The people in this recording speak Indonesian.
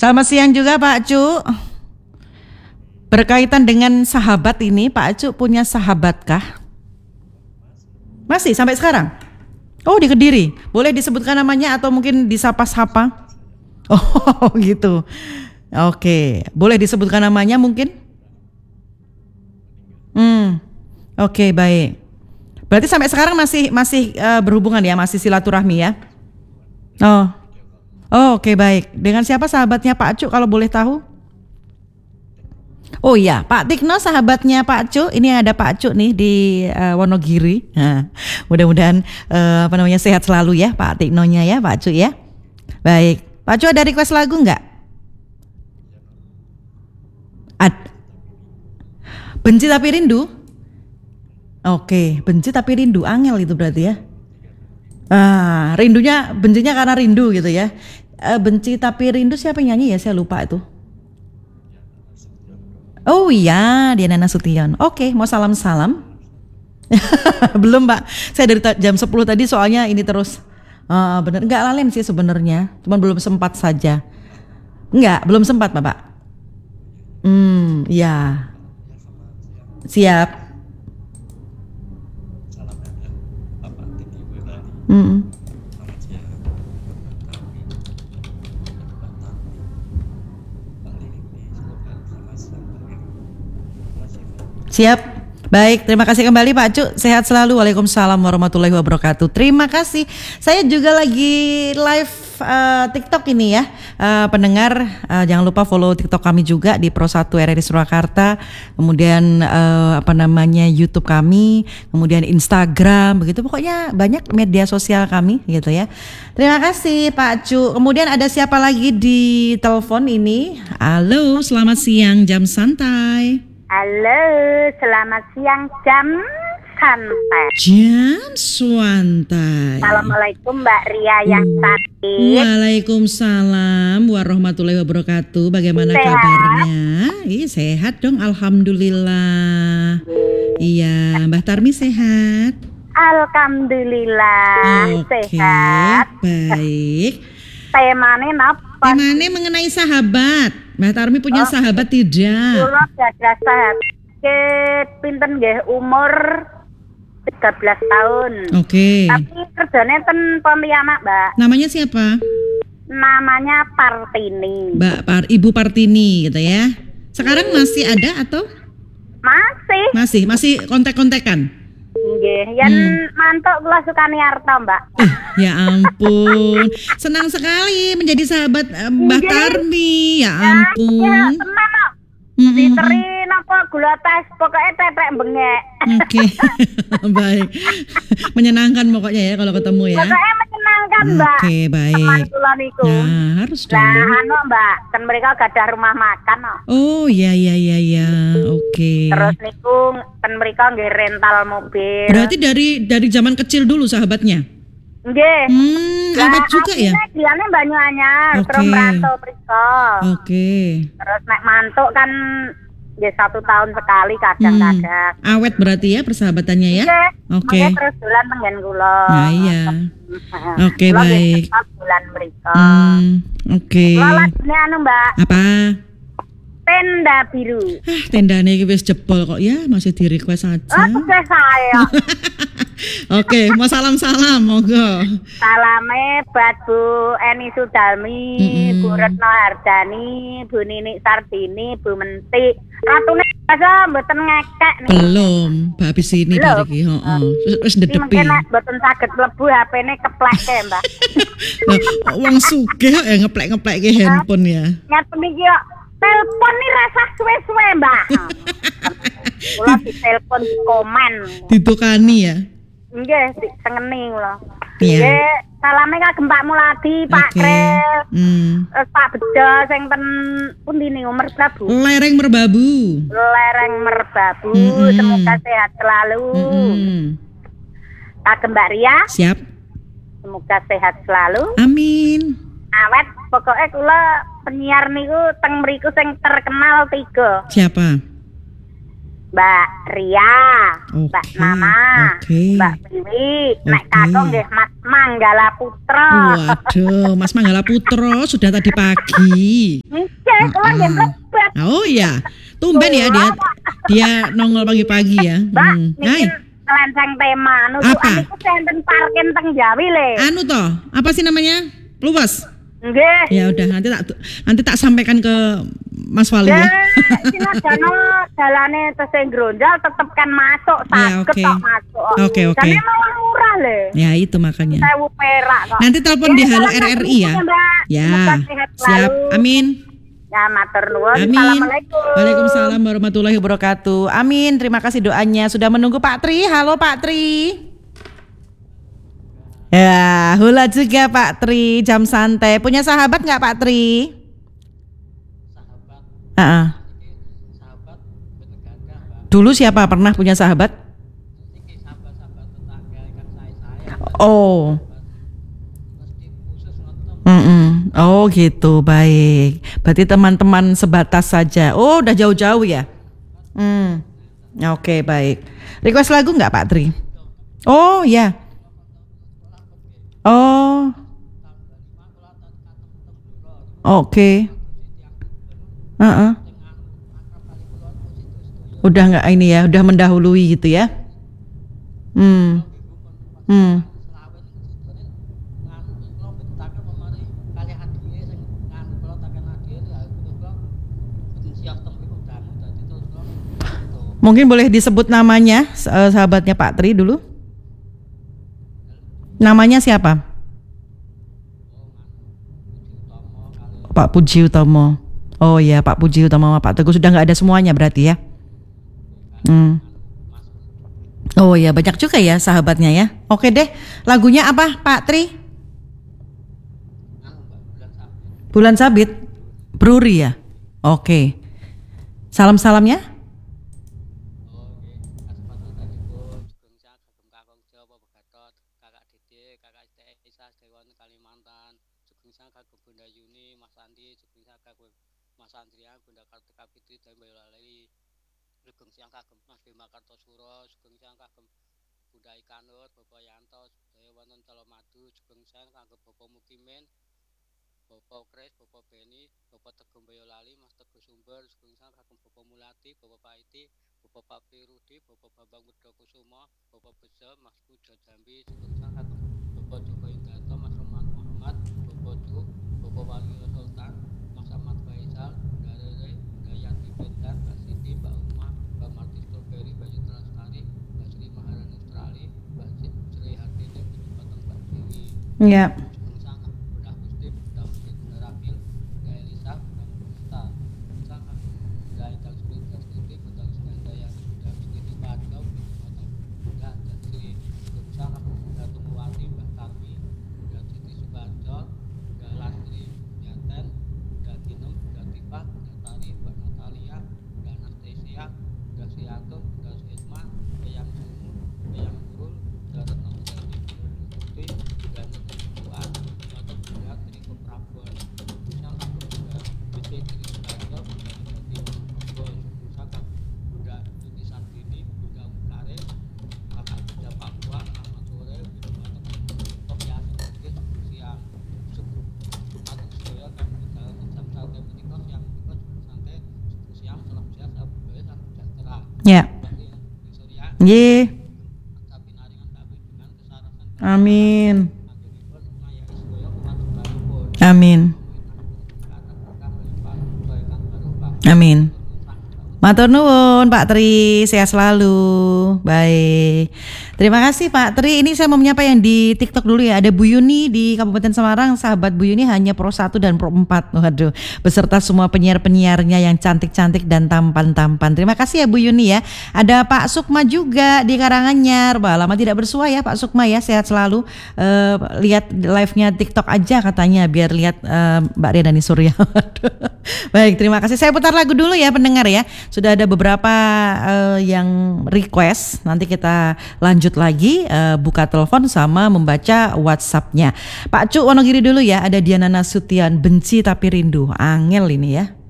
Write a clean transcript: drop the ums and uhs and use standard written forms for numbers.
Selamat siang juga Pak Cu. Berkaitan dengan sahabat ini, Pak Cu punya sahabat kah? Masih sampai sekarang? Oh, di Kediri. Boleh disebutkan namanya atau mungkin disapa-sapa? Oh gitu. Oke, boleh disebutkan namanya mungkin? Oke, baik. Berarti sampai sekarang masih berhubungan ya, masih silaturahmi ya? Oh, oke, baik. Dengan siapa sahabatnya Pak Cu kalau boleh tahu? Oh iya, Pak Tikno sahabatnya Pak Cu. Ini ada Pak Cu nih di Wonogiri. Nah, mudah-mudahan sehat selalu ya Pak Tiknonya ya Pak Cu ya. Baik, Pak Cu ada request lagu nggak? Benci tapi rindu. Oke, benci tapi rindu, angel itu berarti ya. Bencinya karena rindu gitu ya. Benci tapi rindu siapa yang nyanyi ya? Saya lupa itu. Oh iya, Diana Nasution. Oke, mau salam-salam? Belum Mbak, saya dari jam 10 tadi soalnya ini terus. Bener, enggak lalen sih sebenarnya, cuman belum sempat saja. Belum sempat Bapak. Ya. Siap. Siap. Baik, terima kasih kembali Pak Cu. Sehat selalu. Waalaikumsalam warahmatullahi wabarakatuh. Terima kasih. Saya juga lagi live TikTok ini ya. Pendengar jangan lupa follow TikTok kami juga di Pro1 RRI Surakarta. Kemudian YouTube kami, kemudian Instagram, begitu pokoknya banyak media sosial kami gitu ya. Terima kasih Pak Cu. Kemudian ada siapa lagi di telepon ini? Halo, selamat siang jam santai. Halo, selamat siang jam santai. Jam santai. Assalamualaikum Mbak Ria yang cantik. Waalaikumsalam warahmatullahi wabarakatuh. Bagaimana kabarnya? Sehat dong, alhamdulillah. Iya, Mbak Tarmi sehat. Alhamdulillah sehat. Baik. Temane napa? Temane mengenai sahabat. Mbak Tarmi punya sahabat tidak? Kula gadah sahabat pinten nggih umur 13 tahun. Oke. Tapi kerjane ten Pontianak, Mbak. Namanya siapa? Namanya Partini. Ibu Partini gitu ya. Sekarang masih ada atau? Masih kontak-kontakan? Nggih, yen mantuk kula sukani arta, Mbak. Ya ampun. Senang sekali menjadi sahabat Mbak Tarmi. Ya ampun. Ya, tenan kok. Diteri napa gula tes, pokoknya tetek bengek. Oke. Baik. Menyenangkan pokoknya ya kalau ketemu ya. Pokoknya menyenangkan, Mbak. Oke, baik. Teman kula niku. Nah, harus dong. Nah, Mbak, kan mereka gadah rumah makan kok. Oh, iya. Oke. Terus niku kan mereka nggih rental mobil. Berarti dari zaman kecil dulu sahabatnya? Nggih. Sahabat juga ya? Diane Banyuanyar, terus merantau mriko. Oke. Terus nek mantuk kan nggih 1 tahun sekali kadang-kadang. Awet berarti ya persahabatannya ya? Oke. Makanya terus dolan menggen kula. Nah iya. Oke, baik. Bulan mriko. Oke. Lalane Mbak. Apa? Tenda biru. Tendane iki wis jebol kok ya, masih di request aja. Saya. Oke, mau salam-salam monggo. Salame buat Bu Eni Sudalmi, Bu Retno Hardani, Bu Ninik Sardini, Bu Menti. Ratune biasa mboten ngekek nih. Belum, habis ini bariki, Wis ndedepi. Mungkin mboten saged mlebu HP-ne keplekke, Mbak. Wong sugih ya ngeplek-ngeplekke handphone ya. Ngaten iki kok telepon nih rasa suwe-suwe, Mbak. Kula ditelepon di komen. Ditukani ya. Nggih, sengeni kula. Iya. Nggih, salame kagem Pak Muladi, Pak Krel. Pak Bejo sing ten pundi niku Merbabu. Lereng Merbabu. Semoga sehat selalu. Kagem Mbak Ria. Siap. Semoga sehat selalu. Amin. Awet, pokoknya kula penyiar niku teng mriku sing terkenal 3. Siapa? Mbak Ria, Mbak Oke, Mama, oke. Mbak Biwi, nek Oke. kakung nggih Mas Manggala Putra. Waduh, Mas Manggala Putro sudah tadi pagi. Nggih, kula nggih mlebet. Oh iya, tumben ya dia nongol pagi-pagi ya. Mbak, Hai, niki kelenceng tema Apa? nutukan niku enten parkir teng Jawi le. anu toh, apa sih namanya? Luas. Nggih. Ya udah nanti tak sampaikan ke Mas Wali ya. Sinadana dalane tesih Grondal tetep kan masuk Ya, saged oke. kok masuk. Oke, oke. Dan malah murah le. Ya itu makanya. 1000 perak kok. Nanti telepon di Halo salam RRI ya. Mbak. Ya, Semoga sehat siap. selalu. Amin. Ya, matur nuwun. Amin. Assalamualaikum. Waalaikumsalam warahmatullahi wabarakatuh. Amin. Terima kasih doanya. Sudah menunggu Pak Tri. Halo Pak Tri. Ya, hula juga Pak Tri. Jam santai. Punya sahabat nggak Pak Tri? Sahabat. Dulu siapa pernah punya sahabat? Oh. Oh gitu, baik. Berarti teman-teman sebatas saja. Oh, udah jauh-jauh ya? Oke, baik. Request lagu nggak Pak Tri? Oh ya. Oh. Oke. Udah nggak ini ya, udah mendahului gitu ya? Mungkin boleh disebut namanya sahabatnya Pak Tri dulu. Namanya siapa? Pak Puji Utomo. Oh ya, Pak Puji Utomo sama Pak Teguh sudah nggak ada semuanya berarti ya. Oh ya, banyak juga ya sahabatnya ya. Oke deh, lagunya apa Pak Tri? Bulan Sabit. Bruri ya. Oke. Salam-salamnya. Bapak Kres, Bapak Beni, Bapak Teguh Boyolali, Mas Teguh Sumber, Sugeng Sang kagem Bapak Mulati, Bapak Paiti, Bapak Papi Rudi, Bapak Bambang Widokusuma, Bapak Beza, Mas Pujo Jambi, Sugeng Sang kagem Bapak Joko Indarto, Mas Roman Muhammad, Bapak Ju, Bapak Wali Sultan, Mas Ahmad Faisal, Darere, Dayati Bintan, Mbak Siti, Mbak Umar, Mbak Marti Strawberry, Mbak Yutra Lestari, Mbak Sri Maharani Australia, Mbak Sri Hartini, Mbak Dewi. Ya. Ya. Ye. Amin. Amin. Amin. Matur nuwun Pak Tri, sehat selalu. Baik. Terima kasih Pak Tri. Ini saya mau menyapa yang di TikTok dulu ya. Ada Bu Yuni di Kabupaten Semarang. Sahabat Bu Yuni hanya Pro 1 dan Pro 4. Waduh, beserta semua penyiar-penyiarnya yang cantik-cantik dan tampan-tampan. Terima kasih ya Bu Yuni ya. Ada Pak Sukma juga di Karanganyar. Wah, lama tidak bersua ya Pak Sukma ya. Sehat selalu. Lihat live-nya TikTok aja katanya biar lihat Mbak Ria Dani Surya. Baik, terima kasih. Saya putar lagu dulu ya pendengar ya. Sudah ada beberapa yang request. Nanti kita lanjut lagi buka telepon sama membaca WhatsApp-nya. Pak Cuk Wonogiri dulu ya. Ada Diana Nasution, benci tapi rindu. Angel ini ya.